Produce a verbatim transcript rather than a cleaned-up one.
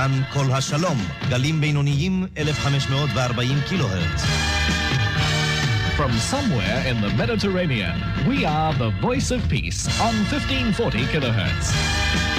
כאן כל השלום, גלים בינוניים אלף וחמש מאות וארבעים קילו הרץ. From somewhere in the Mediterranean, we are the voice of peace on fifteen forty kilohertz.